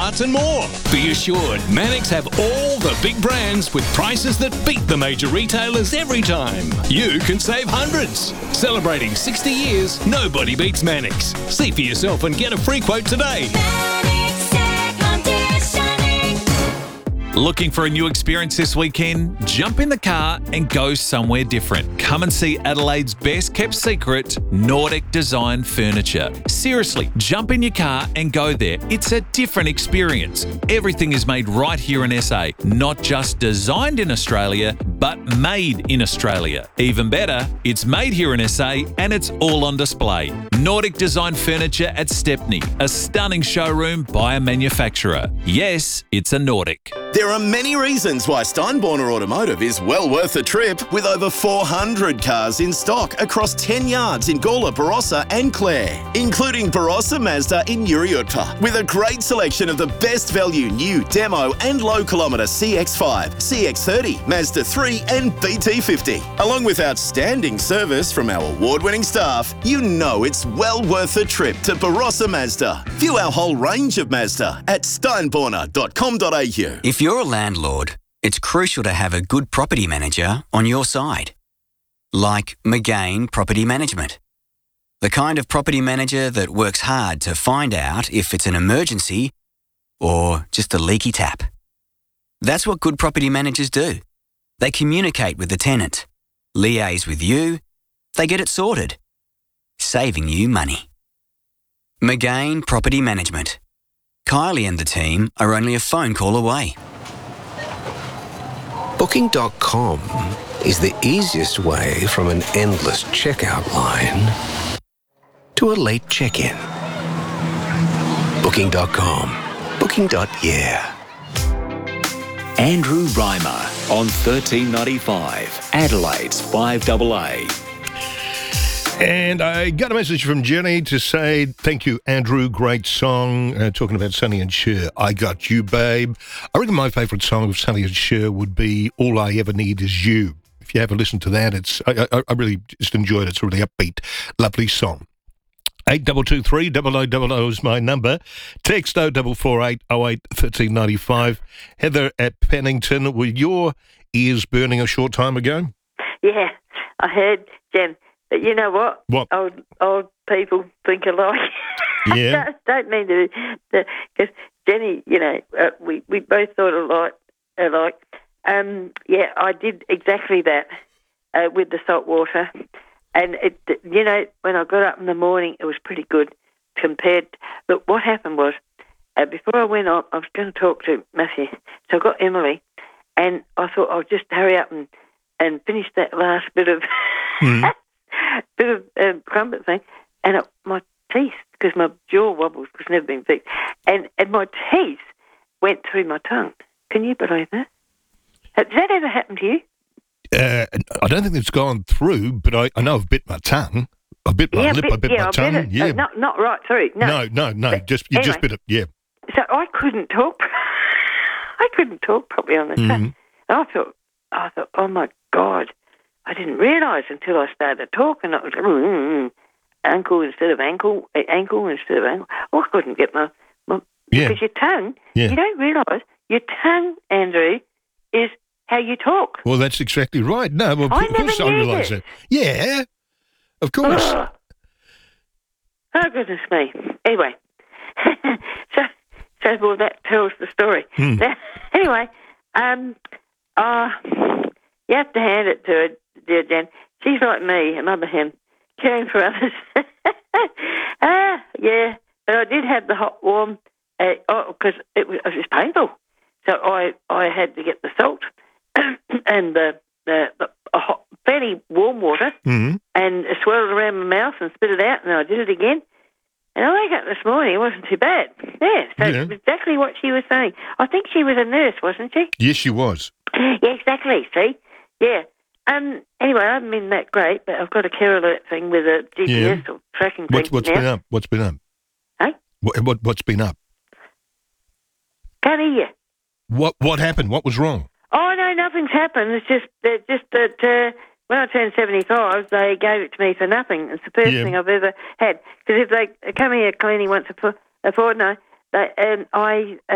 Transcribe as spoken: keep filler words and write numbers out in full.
parts and more. Be assured, Mannix have all the big brands with prices that beat the major retailers every time. You can save hundreds. Celebrating sixty years, nobody beats Mannix. See for yourself and get a free quote today. Looking for a new experience this weekend? Jump in the car and go somewhere different. Come and see Adelaide's best kept secret, Nordic Design Furniture. Seriously, jump in your car and go there. It's a different experience. Everything is made right here in S A. Not just designed in Australia, but made in Australia. Even better, it's made here in S A and it's all on display. Nordic Design Furniture at Stepney, a stunning showroom by a manufacturer. Yes, it's a Nordic. There are many reasons why Steinborner Automotive is well worth a trip, with over four hundred cars in stock across ten yards in Gawler, Barossa and Clare, including Barossa Mazda in Uriutpa, with a great selection of the best value new demo and low kilometre C X five, C X thirty, Mazda three and B T fifty. Along with outstanding service from our award-winning staff, you know it's well worth a trip to Barossa Mazda. View our whole range of Mazda at steinborner dot com dot a u. If you're a landlord, it's crucial to have a good property manager on your side. Like McGain Property Management. The kind of property manager that works hard to find out if it's an emergency or just a leaky tap. That's what good property managers do. They communicate with the tenant, liaise with you, they get it sorted, saving you money. McGain Property Management. Kylie and the team are only a phone call away. Booking dot com is the easiest way from an endless checkout line to a late check-in. Booking dot com. Booking. Yeah. Andrew Reimer on thirteen ninety-five, Adelaide's five A A. And I got a message from Jenny to say, thank you, Andrew, great song, uh, talking about Sonny and Cher, I Got You, Babe. I reckon my favourite song of Sonny and Cher would be All I Ever Need Is You. If you ever listen to that, it's I, I, I really just enjoyed it. It's a really upbeat, lovely song. eight two two three, double oh double oh is my number. Text oh four four eight oh eight thirteen ninety-five. Heather at Pennington, were your ears burning a short time ago? Yeah, I heard, Jem. But you know what? What? Old old people think alike. Yeah. I don't mean to, because Jenny, you know, uh, we we both thought alike. Alike. Um, yeah, I did exactly that uh, with the salt water, and it, you know, when I got up in the morning, it was pretty good compared. But what happened was, uh, before I went on, I was going to talk to Matthew, so I got Emily, and I thought I'll just hurry up and and finish that last bit of. Mm. bit of um, crumpet thing, and it, my teeth, because my jaw wobbles, because never been fixed, and, and my teeth went through my tongue. Can you believe that? Has that ever happened to you? Uh, I don't think it's gone through, but I, I know I've bit my tongue. I bit my yeah, lip, bit, I bit yeah, my I tongue. Bit it, yeah, uh, not, not right through. No, no, no, no but just you anyway, just bit it, yeah. So I couldn't talk. I couldn't talk properly on the Mm-hmm. train. I thought, I thought, oh my God. I didn't realise until I started talking. I was like, mm, ankle instead of ankle, ankle instead of ankle. Oh, I couldn't get my, my yeah. because your tongue, yeah. you don't realise, your tongue, Andrew, is how you talk. Well, that's exactly right. No, well, I of course I realise that. Yeah, of course. Oh, oh goodness me. Anyway, so, so well, that tells the story. Mm. Now, anyway, um, uh, you have to hand it to her, dear Jen. She's like me, another him, caring for others. ah, yeah. But I did have the hot warm, uh, oh, because it was, it was painful. So I, I had to get the salt and the, the, the a hot, fairly warm water mm-hmm. and swirl it around my mouth and spit it out, and I did it again. And I woke up this morning, it wasn't too bad. Yeah, so yeah. it's exactly what she was saying. I think she was a nurse, wasn't she? Yes, she was. Yeah, exactly, see? Yeah. Um. Anyway, I haven't been that great, but I've got a care alert thing with a G P S yeah. or tracking thing. What's, what's now. been up? What's been up? Hey? What, what, what's been up? Can't hear you. What, what happened? What was wrong? Oh, no, nothing's happened. It's just, uh, just that uh, when I turned seventy-five, they gave it to me for nothing. It's the first yeah. thing I've ever had. Because if they come here cleaning once a, a fortnight, they, um, I...